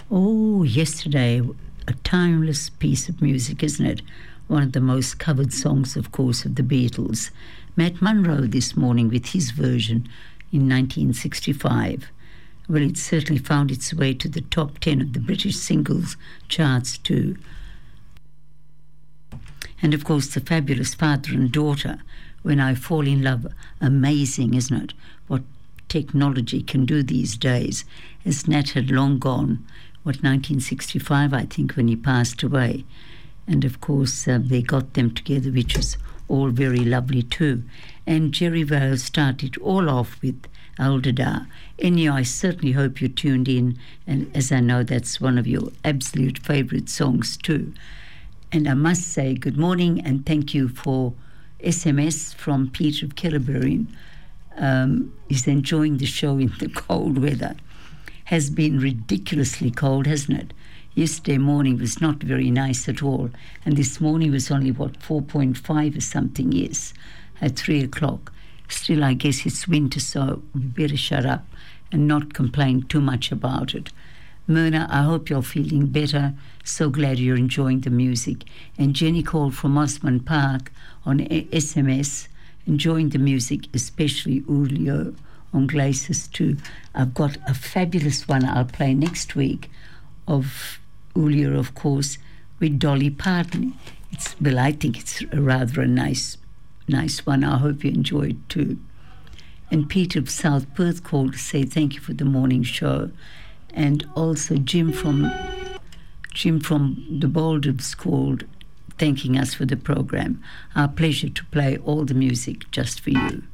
Oh, yesterday, a timeless piece of music, isn't it? One of the most covered songs, of course, of the Beatles. Matt Monro this morning with his version in 1965. Well, it certainly found its way to the top 10 of the British singles charts too. And of course, the fabulous Father and Daughter, When I Fall in Love. Amazing, isn't it? What technology can do these days. As Nat had long gone, 1965, I think, when he passed away. And of course, they got them together, which was all very lovely too. And Jerry Vale started all off with Aldada. Anyhow, I certainly hope you tuned in, and as I know that's one of your absolute favourite songs too. And I must say good morning and thank you for SMS from Peter of Kellerberrin. He's enjoying the show in the cold weather. Has been ridiculously cold, hasn't it? Yesterday morning was not very nice at all, and this morning was only, 4.5 or something, yes, at 3 o'clock. Still, I guess it's winter, so we better shut up and not complain too much about it. Myrna, I hope you're feeling better. So glad you're enjoying the music. And Jenny called from Osmond Park on SMS, enjoying the music, especially Julio on Glacis too. I've got a fabulous one I'll play next week of Julio, of course, with Dolly Parton. I think it's rather a nice one. I hope you enjoy it too. And Peter of South Perth called to say thank you for the morning show. And also Jim from the Boulders called, thanking us for the program. Our pleasure to play all the music just for you.